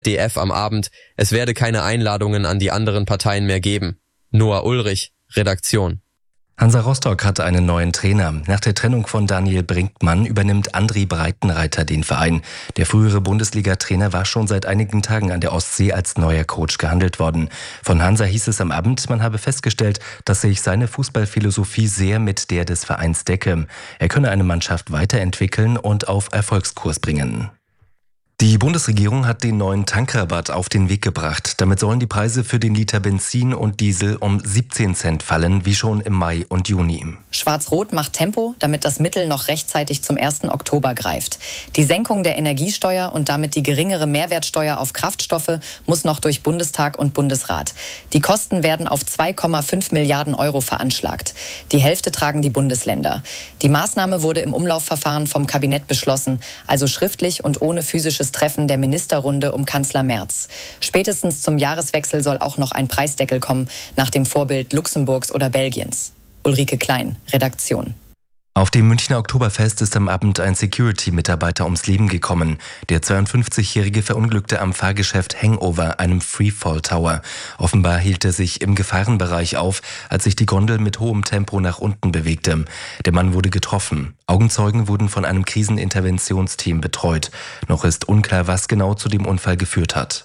DF am Abend, es werde keine Einladungen an die anderen Parteien mehr geben. Noah Ulrich, Redaktion. Hansa Rostock hat einen neuen Trainer. Nach der Trennung von Daniel Brinkmann übernimmt André Breitenreiter den Verein. Der frühere Bundesliga-Trainer war schon seit einigen Tagen an der Ostsee als neuer Coach gehandelt worden. Von Hansa hieß es am Abend, man habe festgestellt, dass sich seine Fußballphilosophie sehr mit der des Vereins decke. Er könne eine Mannschaft weiterentwickeln und auf Erfolgskurs bringen. Die Bundesregierung hat den neuen Tankrabatt auf den Weg gebracht. Damit sollen die Preise für den Liter Benzin und Diesel um 17 Cent fallen, wie schon im Mai und Juni. Schwarz-Rot macht Tempo, damit das Mittel noch rechtzeitig zum 1. Oktober greift. Die Senkung der Energiesteuer und damit die geringere Mehrwertsteuer auf Kraftstoffe muss noch durch Bundestag und Bundesrat. Die Kosten werden auf 2,5 Milliarden Euro veranschlagt. Die Hälfte tragen die Bundesländer. Die Maßnahme wurde im Umlaufverfahren vom Kabinett beschlossen, also schriftlich und ohne physisches Treffen der Ministerrunde um Kanzler Merz. Spätestens zum Jahreswechsel soll auch noch ein Preisdeckel kommen, nach dem Vorbild Luxemburgs oder Belgiens. Ulrike Klein, Redaktion. Auf dem Münchner Oktoberfest ist am Abend ein Security-Mitarbeiter ums Leben gekommen. Der 52-Jährige verunglückte am Fahrgeschäft Hangover, einem Freefall Tower. Offenbar hielt er sich im Gefahrenbereich auf, als sich die Gondel mit hohem Tempo nach unten bewegte. Der Mann wurde getroffen. Augenzeugen wurden von einem Kriseninterventionsteam betreut. Noch ist unklar, was genau zu dem Unfall geführt hat.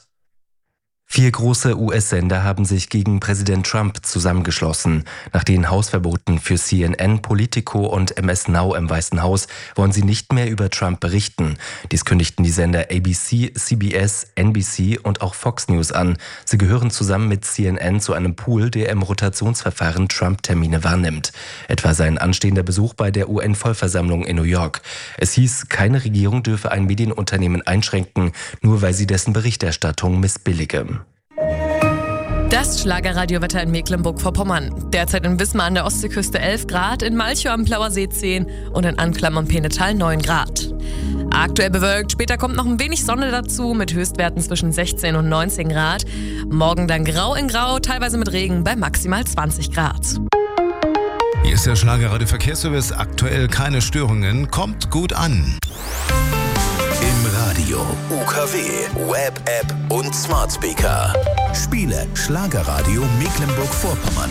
4 große US-Sender haben sich gegen Präsident Trump zusammengeschlossen. Nach den Hausverboten für CNN, Politico und MS Now im Weißen Haus wollen sie nicht mehr über Trump berichten. Dies kündigten die Sender ABC, CBS, NBC und auch Fox News an. Sie gehören zusammen mit CNN zu einem Pool, der im Rotationsverfahren Trump-Termine wahrnimmt. Etwa sein anstehender Besuch bei der UN-Vollversammlung in New York. Es hieß, keine Regierung dürfe ein Medienunternehmen einschränken, nur weil sie dessen Berichterstattung missbillige. Das Schlagerradiowetter in Mecklenburg-Vorpommern. Derzeit in Wismar an der Ostseeküste 11 Grad, in Malchow am Plauersee 10 und in Anklam am Penetal 9 Grad. Aktuell bewölkt, später kommt noch ein wenig Sonne dazu mit Höchstwerten zwischen 16 und 19 Grad. Morgen dann grau in grau, teilweise mit Regen bei maximal 20 Grad. Hier ist der Schlagerradio-Verkehrsservice. Aktuell keine Störungen, kommt gut an. Im Radio, UKW, Web-App und Smart Speaker. Spiele Schlagerradio Mecklenburg-Vorpommern.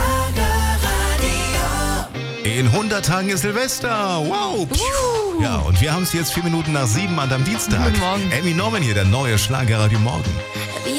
In 100 Tagen ist Silvester. Wow. Ja, und wir haben es jetzt 4 Minuten nach 7 an dem Dienstag. Guten Morgen. Emmy Norman hier, der neue Schlagerradio Morgen.